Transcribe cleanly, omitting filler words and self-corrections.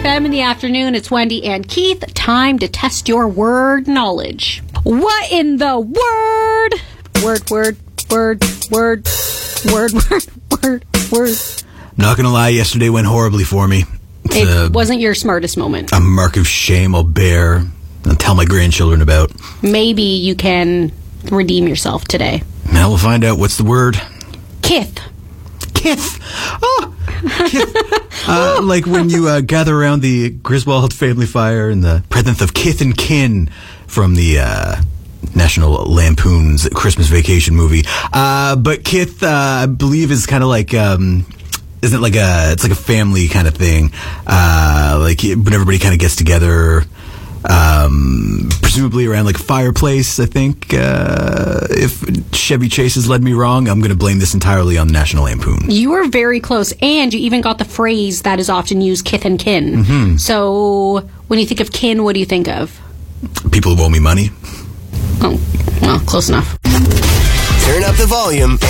FM in the afternoon. It's Wendy and Keith. Time to test your word knowledge. What in the word? Word. Not gonna lie, yesterday went horribly for me. It wasn't your smartest moment. A mark of shame I'll bear and tell my grandchildren about. Maybe you can redeem yourself today. Now we'll find out. What's the word? Kith. Kith. Oh, kith. Like when you gather around the Griswold family fire in the presence of kith and kin from the National Lampoon's Christmas Vacation movie. But kith, I believe, is kind of like... isn't it like it's like a family kind of thing? Like when everybody kind of gets together... presumably around like a fireplace, I think. If Chevy Chase has led me wrong, I'm going to blame this entirely on National Lampoon. You were very close, and you even got the phrase that is often used, kith and kin. Mm-hmm. So when you think of kin, what do you think of? People who owe me money. Oh, well, close enough. Turn up the volume